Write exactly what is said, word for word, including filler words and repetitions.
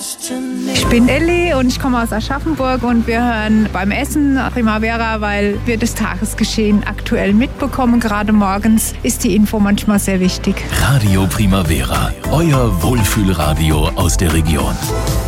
Ich bin Elli und ich komme aus Aschaffenburg und wir hören beim Essen Primavera, weil wir das Tagesgeschehen aktuell mitbekommen. Gerade morgens ist die Info manchmal sehr wichtig. Radio Primavera, euer Wohlfühlradio aus der Region.